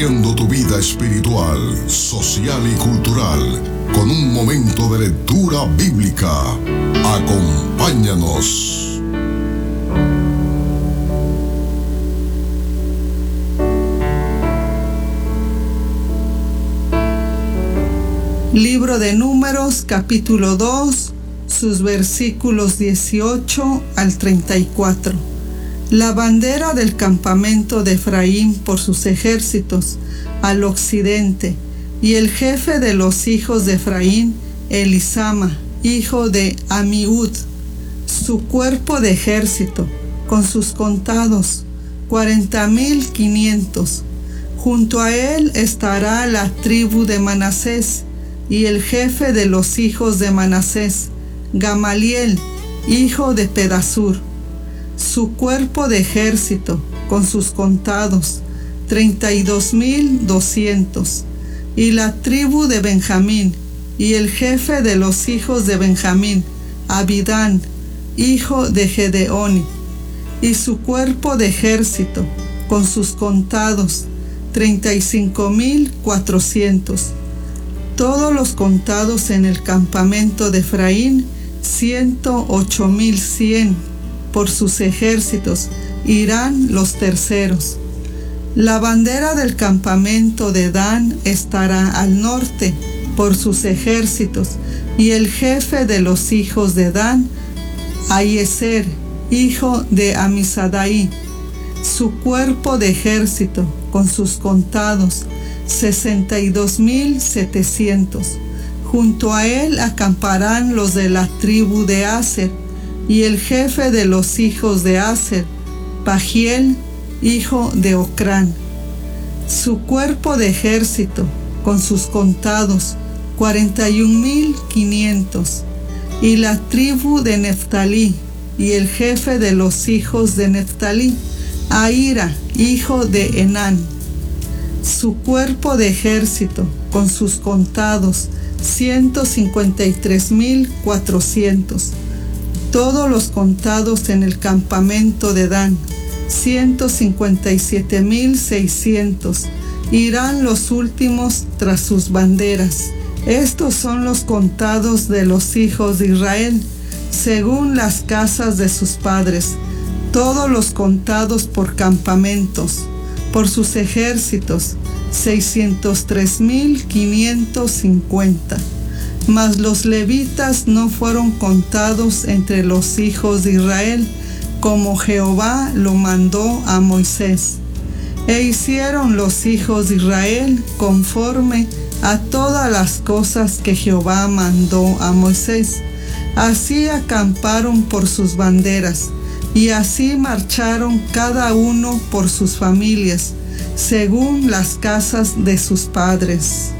fortaleciendo tu vida espiritual, social y cultural, con un momento de lectura bíblica. Acompáñanos. Libro de Números, capítulo 2, sus versículos 18 al 34. La bandera del campamento de Efraín por sus ejércitos al occidente, y el jefe de los hijos de Efraín, Elisama, hijo de Amiud, su cuerpo de ejército, con sus contados, 40,500. Junto a él estará la tribu de Manasés, y el jefe de los hijos de Manasés, Gamaliel, hijo de Pedasur, su cuerpo de ejército, con sus contados, 32,200. Y la tribu de Benjamín, y el jefe de los hijos de Benjamín, Abidán, hijo de Gedeoni, y su cuerpo de ejército, con sus contados, 35,400. Todos los contados en el campamento de Efraín, 108,100. Por sus ejércitos irán los terceros. La bandera del campamento de Dan estará al norte, por sus ejércitos, y el jefe de los hijos de Dan, Ahiezer, hijo de Amisadai, su cuerpo de ejército, con sus contados, 62,700. Junto a él acamparán los de la tribu de Aser, y el jefe de los hijos de Aser, Pagiel, hijo de Ocrán, su cuerpo de ejército, con sus contados, 41,500. Y la tribu de Neftalí, y el jefe de los hijos de Neftalí, Ahira, hijo de Enán, su cuerpo de ejército, con sus contados, 153,400. Todos los contados en el campamento de Dan, 157,600. Irán los últimos tras sus banderas. Estos son los contados de los hijos de Israel, según las casas de sus padres, todos los contados por campamentos, por sus ejércitos, 603,550. Mas los levitas no fueron contados entre los hijos de Israel, como Jehová lo mandó a Moisés. E hicieron los hijos de Israel conforme a todas las cosas que Jehová mandó a Moisés. Así acamparon por sus banderas, y así marcharon cada uno por sus familias, según las casas de sus padres.